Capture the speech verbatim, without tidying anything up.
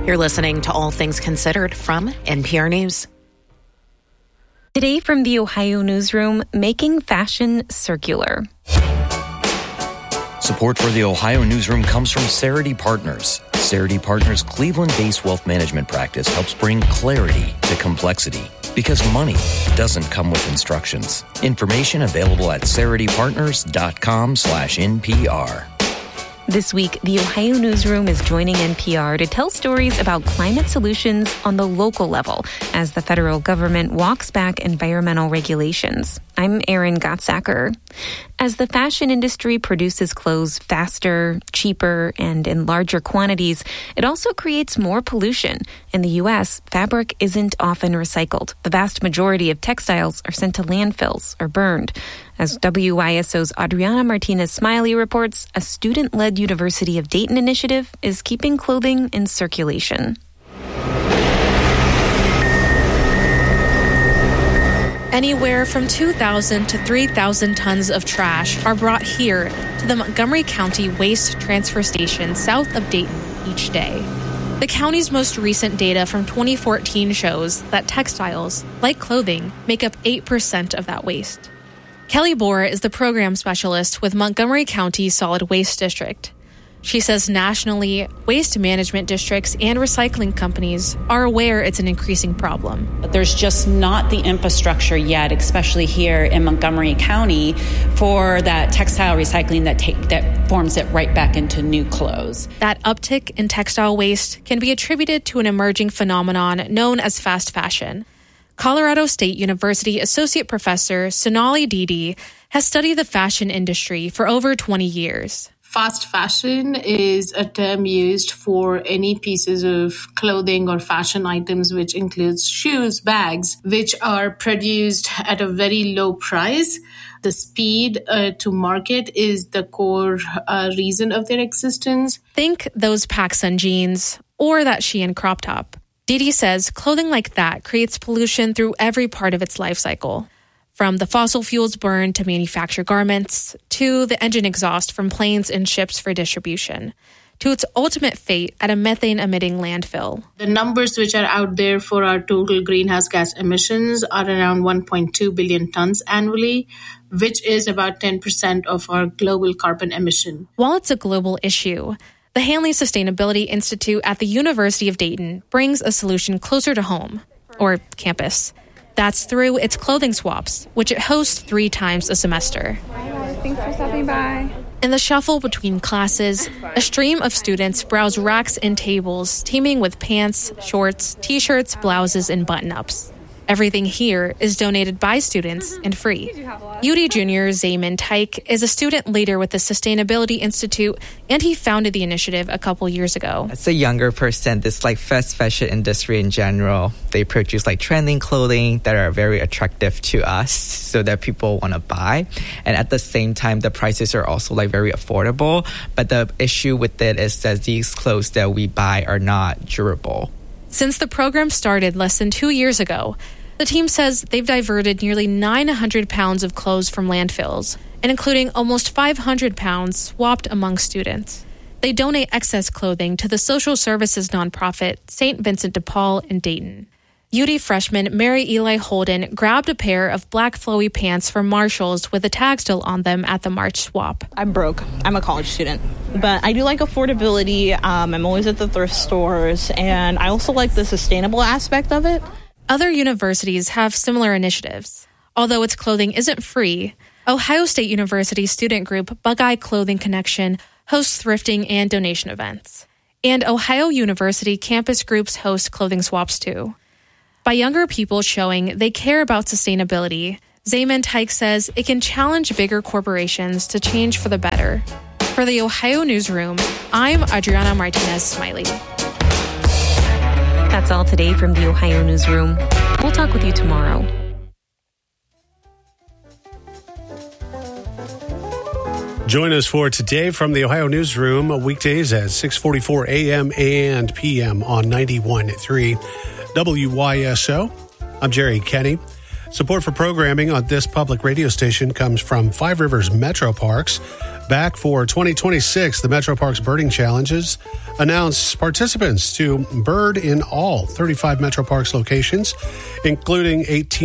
You're listening to All Things Considered from N P R News. Today from the Ohio Newsroom, making fashion circular. Support for the Ohio Newsroom comes from Cerity Partners. Cerity Partners' Cleveland-based wealth management practice helps bring clarity to complexity. Because money doesn't come with instructions. Information available at ceritypartners.com slash NPR. This week, the Ohio Newsroom is joining N P R to tell stories about climate solutions on the local level as the federal government walks back environmental regulations. I'm Erin Gottsacker. As the fashion industry produces clothes faster, cheaper, and in larger quantities, it also creates more pollution. In the U S, fabric isn't often recycled. The vast majority of textiles are sent to landfills or burned. As W Y S O's Adriana Martinez-Smiley reports, a student-led University of Dayton initiative is keeping clothing in circulation. Anywhere from two thousand to three thousand tons of trash are brought here to the Montgomery County Waste Transfer Station south of Dayton each day. The county's most recent data from twenty fourteen shows that textiles, like clothing, make up eight percent of that waste. Kelly Bohr is the program specialist with Montgomery County Solid Waste District. She says nationally, waste management districts and recycling companies are aware it's an increasing problem. But there's just not the infrastructure yet, especially here in Montgomery County, for that textile recycling that take, that forms it right back into new clothes. That uptick in textile waste can be attributed to an emerging phenomenon known as fast fashion. Colorado State University Associate Professor Sonali Didi has studied the fashion industry for over twenty years. Fast fashion is a term used for any pieces of clothing or fashion items, which includes shoes, bags, which are produced at a very low price. The speed uh, to market is the core uh, reason of their existence. Think those PacSun jeans or that Shein crop top. Didi says clothing like that creates pollution through every part of its life cycle. From the fossil fuels burned to manufacture garments, to the engine exhaust from planes and ships for distribution, to its ultimate fate at a methane-emitting landfill. The numbers which are out there for our total greenhouse gas emissions are around one point two billion tons annually, which is about ten percent of our global carbon emission. While it's a global issue, the Hanley Sustainability Institute at the University of Dayton brings a solution closer to home, or campus. That's through its clothing swaps, which it hosts three times a semester. Thanks for stopping by. In the shuffle between classes, a stream of students browse racks and tables teeming with pants, shorts, t-shirts, blouses, and button-ups. Everything here is donated by students and free. U D Junior Zayman Tyke is a student leader with the Sustainability Institute, and he founded the initiative a couple years ago. As a younger person, this like fast fashion industry in general, they produce like trending clothing that are very attractive to us so that people want to buy. And at the same time, the prices are also like very affordable. But the issue with it is that these clothes that we buy are not durable. Since the program started less than two years ago, the team says they've diverted nearly nine hundred pounds of clothes from landfills, and including almost five hundred pounds swapped among students. They donate excess clothing to the social services nonprofit Saint Vincent de Paul in Dayton. U D freshman Mary Eli Holden grabbed a pair of black flowy pants from Marshall's with a tag still on them at the March swap. I'm broke. I'm a college student. But I do like affordability. Um, I'm always at the thrift stores. And I also like the sustainable aspect of it. Other universities have similar initiatives. Although its clothing isn't free, Ohio State University student group Buckeye Clothing Connection hosts thrifting and donation events. And Ohio University campus groups host clothing swaps too. By younger people showing they care about sustainability, Zayman Tyke says it can challenge bigger corporations to change for the better. For the Ohio Newsroom, I'm Adriana Martinez-Smiley. That's all today from the Ohio Newsroom. We'll talk with you tomorrow. Join us for Today from the Ohio Newsroom, weekdays at six forty-four a.m. and p.m. on ninety-one point three W Y S O. I'm Jerry Kenny. Support for programming on this public radio station comes from Five Rivers Metro Parks. Back for twenty twenty-six, the Metro Parks Birding Challenges announce participants to bird in all thirty-five Metro Parks locations, including eighteen